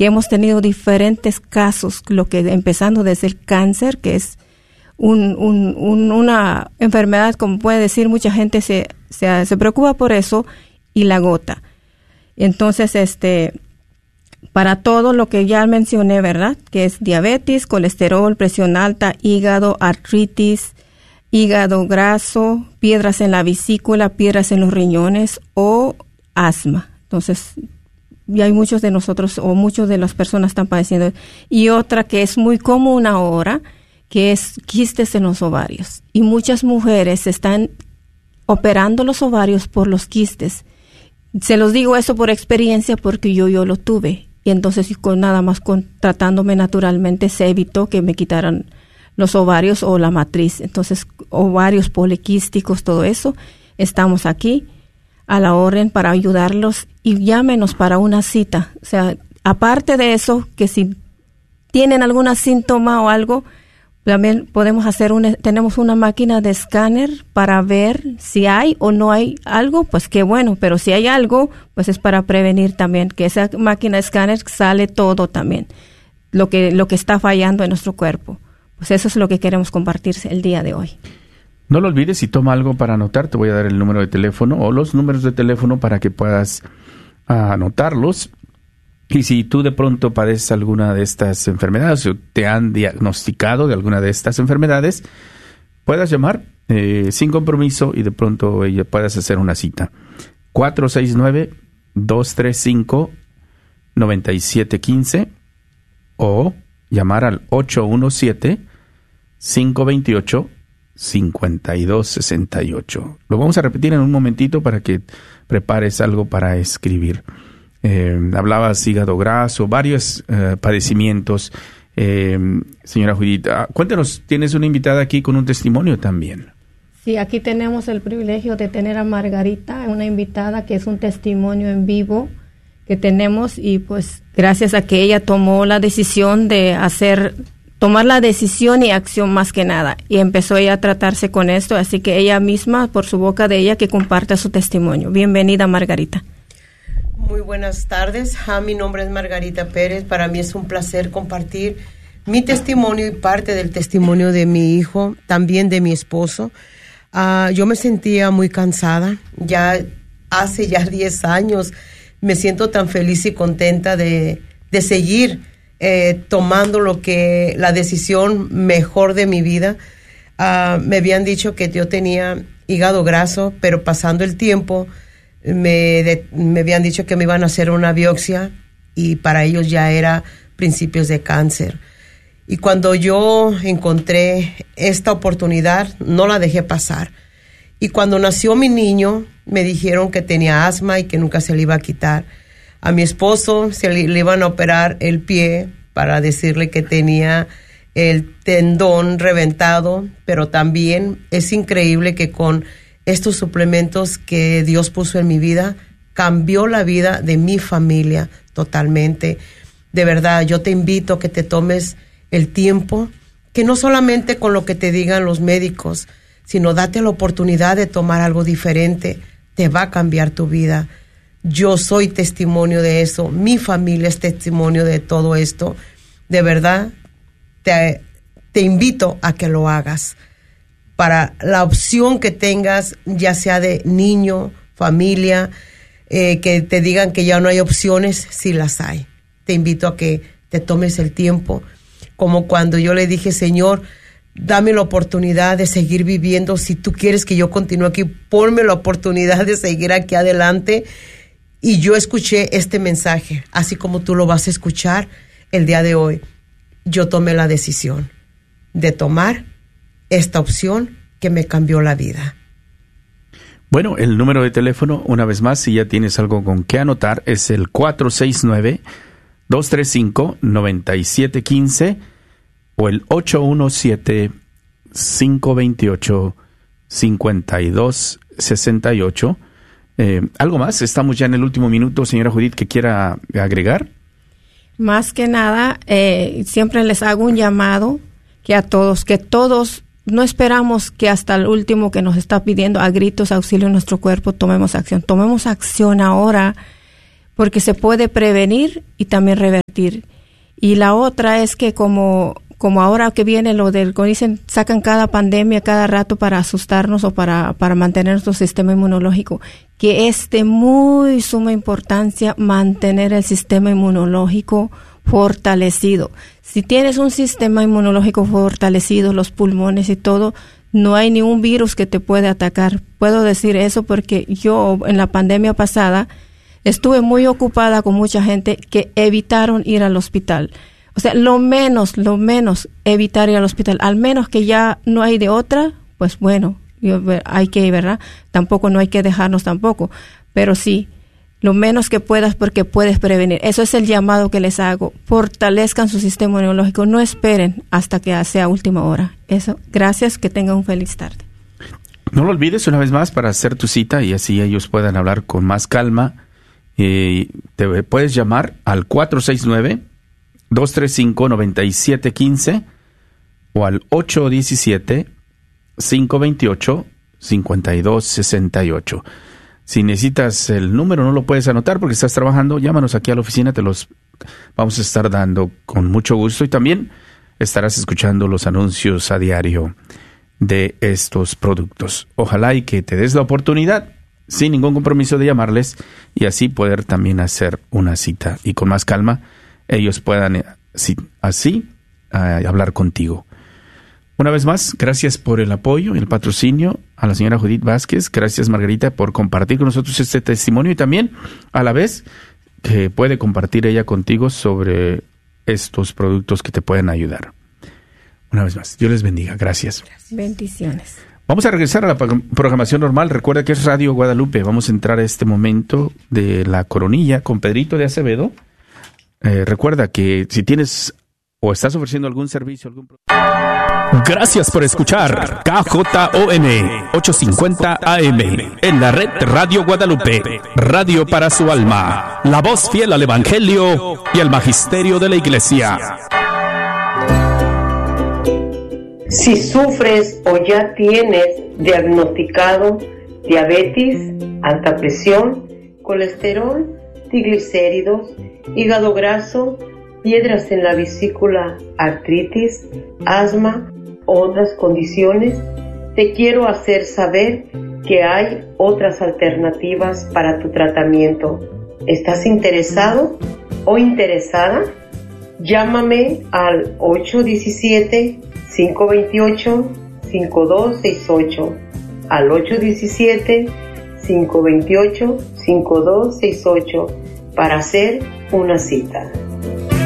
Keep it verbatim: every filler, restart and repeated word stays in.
que hemos tenido diferentes casos, lo que empezando desde el cáncer, que es un, un, un, una enfermedad, como puede decir, mucha gente se, se, se preocupa por eso, y la gota. Entonces, este, para todo lo que ya mencioné, ¿verdad? Que es diabetes, colesterol, presión alta, hígado, artritis, hígado graso, piedras en la vesícula, piedras en los riñones o asma. Entonces, ya hay muchos de nosotros o muchas de las personas están padeciendo. Y otra que es muy común ahora, que es quistes en los ovarios. Y muchas mujeres están operando los ovarios por los quistes. Se los digo eso por experiencia porque yo, yo lo tuve. Y entonces con nada más con tratándome naturalmente se evitó que me quitaran los ovarios o la matriz. Entonces, ovarios poliquísticos, todo eso, estamos aquí a la orden para ayudarlos y llámenos para una cita. O sea, aparte de eso, que si tienen algún síntoma o algo, también podemos hacer una, tenemos una máquina de escáner para ver si hay o no hay algo, pues qué bueno, pero si hay algo, pues es para prevenir también, que esa máquina de escáner sale todo también, lo que, lo que está fallando en nuestro cuerpo. Pues eso es lo que queremos compartir el día de hoy. No lo olvides, si toma algo para anotar, te voy a dar el número de teléfono o los números de teléfono para que puedas uh, anotarlos. Y si tú de pronto padeces alguna de estas enfermedades o te han diagnosticado de alguna de estas enfermedades, puedas llamar eh, sin compromiso y de pronto eh, puedas hacer una cita. cuatro seis nueve, dos tres cinco, nueve siete uno cinco o llamar al ocho uno siete, cinco dos ocho, cinco dos seis ocho. Lo vamos a repetir en un momentito para que prepares algo para escribir. Eh, hablabas hígado graso, varios eh, padecimientos. Eh, señora Judith, cuéntanos, tienes una invitada aquí con un testimonio también. Sí, aquí tenemos el privilegio de tener a Margarita, una invitada que es un testimonio en vivo que tenemos y pues gracias a que ella tomó la decisión de hacer, tomar la decisión y acción más que nada y empezó ella a tratarse con esto, así que ella misma, por su boca de ella, que comparta su testimonio. Bienvenida, Margarita. Muy buenas tardes, ah, mi nombre es Margarita Pérez. Para mí es un placer compartir mi testimonio y parte del testimonio de mi hijo, también de mi esposo. Uh, yo me sentía muy cansada, ya hace ya diez años, me siento tan feliz y contenta de, de seguir eh, tomando lo que, la decisión mejor de mi vida. Uh, me habían dicho que yo tenía hígado graso, pero pasando el tiempo, Me, de, me habían dicho que me iban a hacer una biopsia y para ellos ya era principios de cáncer. Y cuando yo encontré esta oportunidad, no la dejé pasar. Y cuando nació mi niño, me dijeron que tenía asma y que nunca se le iba a quitar. A mi esposo se le, le iban a operar el pie para decirle que tenía el tendón reventado, pero también es increíble que con estos suplementos que Dios puso en mi vida, cambió la vida de mi familia totalmente. De verdad, yo te invito a que te tomes el tiempo, que no solamente con lo que te digan los médicos, sino date la oportunidad de tomar algo diferente. Te va a cambiar tu vida. Yo soy testimonio de eso. Mi familia es testimonio de todo esto. De verdad, te, te invito a que lo hagas. Para la opción que tengas, ya sea de niño, familia, eh, que te digan que ya no hay opciones, sí las hay. Te invito a que te tomes el tiempo, como cuando yo le dije, Señor, dame la oportunidad de seguir viviendo. Si tú quieres que yo continúe aquí, ponme la oportunidad de seguir aquí adelante. Y yo escuché este mensaje, así como tú lo vas a escuchar el día de hoy. Yo tomé la decisión de tomar esta opción que me cambió la vida. Bueno, el número de teléfono, una vez más, si ya tienes algo con qué anotar, es el cuatro seis nueve, dos tres cinco, nueve siete uno cinco o el ocho uno siete, cinco dos ocho, cinco dos seis ocho. Eh, ¿Algo más? Estamos ya en el último minuto, señora Judith, que quiera agregar. Más que nada, eh, siempre les hago un llamado que a todos, que todos no esperamos que hasta el último que nos está pidiendo a gritos auxilio en nuestro cuerpo tomemos acción. Tomemos acción ahora porque se puede prevenir y también revertir. Y la otra es que como, como ahora que viene lo del, como dicen, sacan cada pandemia cada rato para asustarnos o para, para mantener nuestro sistema inmunológico, que es de muy suma importancia mantener el sistema inmunológico fortalecido. Si tienes un sistema inmunológico fortalecido, los pulmones y todo, no hay ni un virus que te puede atacar. Puedo decir eso porque yo en la pandemia pasada estuve muy ocupada con mucha gente que evitaron ir al hospital. O sea, lo menos, lo menos evitar ir al hospital. Al menos que ya no hay de otra, pues bueno, yo, hay que ir, ¿verdad? Tampoco no hay que dejarnos tampoco. Pero sí, lo menos que puedas porque puedes prevenir. Eso es el llamado que les hago. Fortalezcan su sistema inmunológico. No esperen hasta que sea última hora. Eso. Gracias. Que tengan un feliz tarde. No lo olvides una vez más para hacer tu cita y así ellos puedan hablar con más calma. Y te puedes llamar al cuatro seis nueve, dos tres cinco, nueve siete uno cinco o al ocho uno siete, cinco dos ocho, cinco dos seis ocho. Si necesitas el número, no lo puedes anotar porque estás trabajando, llámanos aquí a la oficina, te los vamos a estar dando con mucho gusto y también estarás escuchando los anuncios a diario de estos productos. Ojalá y que te des la oportunidad sin ningún compromiso de llamarles y así poder también hacer una cita y con más calma ellos puedan así uh, hablar contigo. Una vez más, gracias por el apoyo y el patrocinio a la señora Judith Vázquez. Gracias, Margarita, por compartir con nosotros este testimonio y también a la vez que puede compartir ella contigo sobre estos productos que te pueden ayudar. Una vez más, Dios les bendiga. Gracias. Bendiciones. Vamos a regresar a la programación normal. Recuerda que es Radio Guadalupe. Vamos a entrar a este momento de la coronilla con Pedrito de Acevedo. Eh, recuerda que si tienes o estás ofreciendo algún servicio, algún Gracias por escuchar K J O N ochocientos cincuenta A M en la red Radio Guadalupe, radio para su alma, la voz fiel al Evangelio y al Magisterio de la Iglesia. Si sufres o ya tienes diagnosticado diabetes, alta presión, colesterol, triglicéridos, hígado graso, piedras en la vesícula, artritis, asma o otras condiciones, te quiero hacer saber que hay otras alternativas para tu tratamiento. ¿Estás interesado o interesada? Llámame al ocho uno siete, cinco dos ocho, cinco dos seis ocho, al ocho uno siete, cinco dos ocho, cinco dos seis ocho para hacer una cita.